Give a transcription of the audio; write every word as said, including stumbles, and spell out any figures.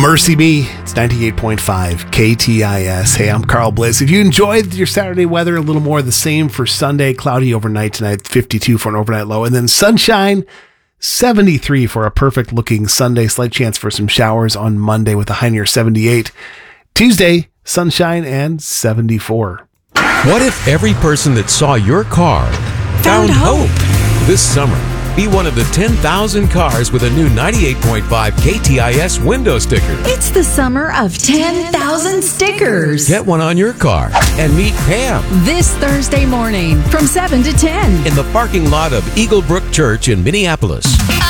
Mercy Me. It's ninety-eight point five K T I S. Hey, I'm Carl Bliss. If you enjoyed your Saturday weather, a little more of the same for Sunday. Cloudy overnight tonight, fifty-two for an overnight low. And then sunshine, seventy-three for a perfect looking Sunday. Slight chance for some showers on Monday with a high near seventy-eight. Tuesday, sunshine and seventy-four. What if every person that saw your car found, found hope? hope? This summer, be one of the ten thousand cars with a new ninety-eight point five K T I S window sticker. It's the summer of ten thousand stickers. Get one on your car and meet Pam. This Thursday morning from seven to ten. In the parking lot of Eagle Brook Church in Minneapolis.